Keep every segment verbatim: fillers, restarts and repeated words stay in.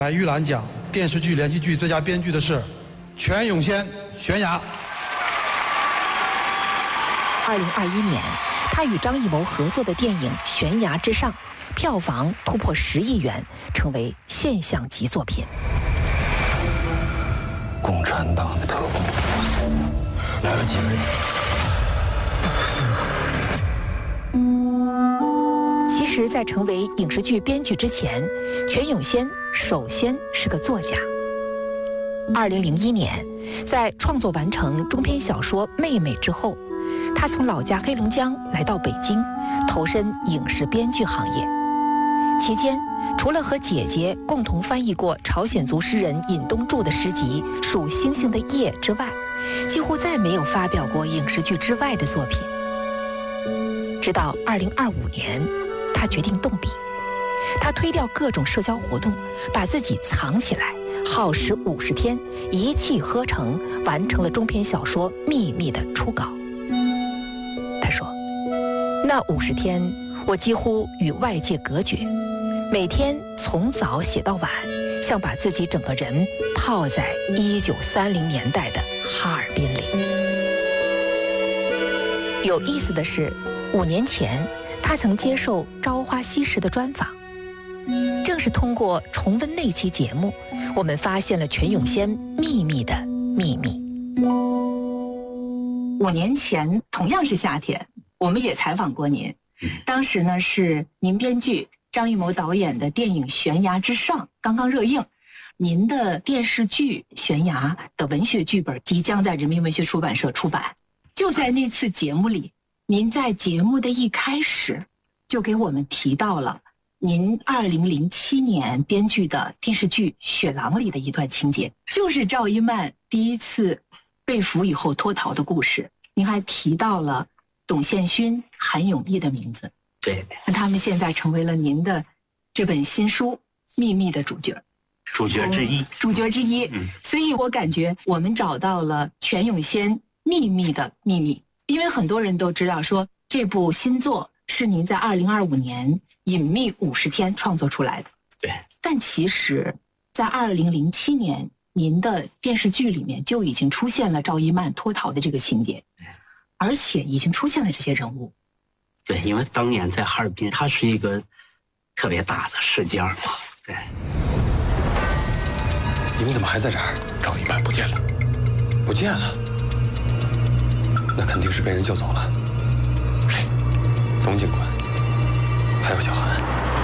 白玉兰奖电视剧连续剧最佳编剧的是全永先、悬崖。 二零二一年，他与张艺谋合作的电影《悬崖之上》票房突破十亿元，成为现象级作品。 共产党的特工来了几个人？ 其实，在成为影视剧编剧之前，全永先首先是个作家。二零零一年，在创作完成中篇小说《妹妹》之后，他从老家黑龙江来到北京，投身影视编剧行业。期间，除了和姐姐共同翻译过朝鲜族诗人尹东柱的诗集《数星星的夜》之外，几乎再没有发表过影视剧之外的作品。直到二零二五年，他决定动笔，他推掉各种社交活动，把自己藏起来，耗时五十天，一气呵成，完成了中篇小说《秘密》的初稿。他说：“那五十天，我几乎与外界隔绝，每天从早写到晚，像把自己整个人泡在一九三零年代的哈尔滨里。”有意思的是，五年前，他曾接受《朝花夕拾》的专访。正是通过重温那期节目，我们发现了全永先秘密的秘密。 五年前，同样是夏天，我们也采访过您。当时呢，是您编剧、张艺谋导演的电影《悬崖之上》刚刚热映，您的电视剧《悬崖》的文学剧本即将在人民文学出版社出版。就在那次节目里，您在节目的一开始就给我们提到了您二零零七年编剧的电视剧《雪狼》里的一段情节，就是赵一曼第一次被俘以后脱逃的故事。您还提到了董宪勋、韩永义的名字， 对， 那他们现在成为了您的这本新书《秘密》的主角， 主角之一， 主角之一。嗯，所以我感觉我们找到了全永先秘密的秘密，因为很多人都知道说这部新作是您在二零二五年隐秘五十天创作出来的。 对， 但其实，在二零零七年，您的电视剧里面就已经出现了赵一曼脱逃的这个情节，而且已经出现了这些人物。 对，因为当年在哈尔滨，它是一个特别大的事件嘛。对。 你们怎么还在这儿？ 赵一曼不见了， 不见了？那肯定是被人救走了。 谁？ 董警官，还有小韩。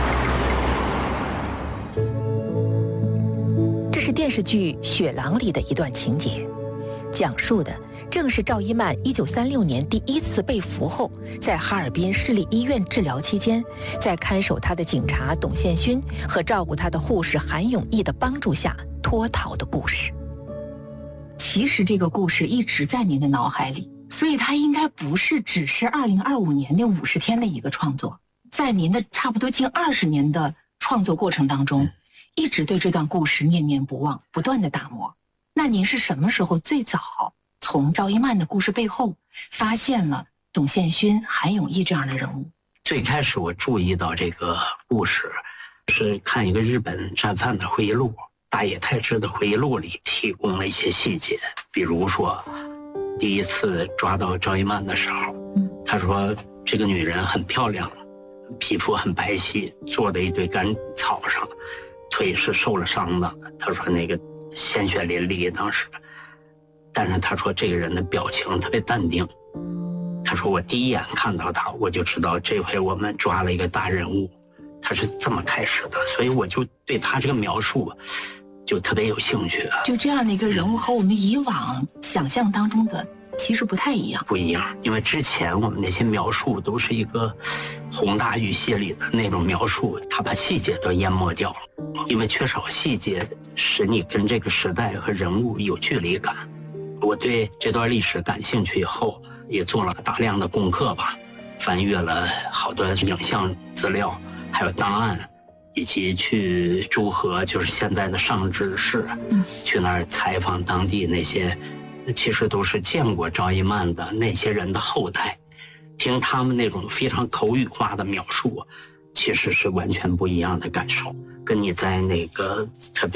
这是电视剧《雪狼》里的一段情节，讲述的正是赵一曼一九三六年第一次被俘后，在哈尔滨市立医院治疗期间，在看守他的警察董宪勋和照顾他的护士韩永义的帮助下脱逃的故事。 其实这个故事一直在您的脑海里，所以它应该不是只是二零二五年那五十天的一个创作，在您的差不多近二十年的创作过程当中，一直对这段故事念念不忘，不断的打磨。那您是什么时候最早从赵一曼的故事背后发现了董宪勋、韩永义这样的人物？ 最开始我注意到这个故事，是看一个日本战犯的回忆录，大野太志的回忆录里提供了一些细节，比如说第一次抓到赵一曼的时候，他说这个女人很漂亮，皮肤很白皙，坐在一堆干草上，腿是受了伤的。他说那个鲜血淋漓当时，但是他说这个人的表情特别淡定。他说我第一眼看到他，我就知道这回我们抓了一个大人物。他是这么开始的，所以我就对他这个描述就特别有兴趣。 就这样的一个人物和我们以往想象当中的其实不太一样。 不一样，因为之前我们那些描述都是一个宏大语系里的那种描述，他把细节都淹没掉了。因为缺少细节，使你跟这个时代和人物有距离感。我对这段历史感兴趣以后，也做了大量的功课吧，翻阅了好多影像资料，还有档案，以及去朱河，就是现在的上志市，嗯、去那儿采访当地那些其实都是见过赵一曼的那些人的后代，听他们那种非常口语化的描述， 其实是完全不一样的感受，跟你在那个特别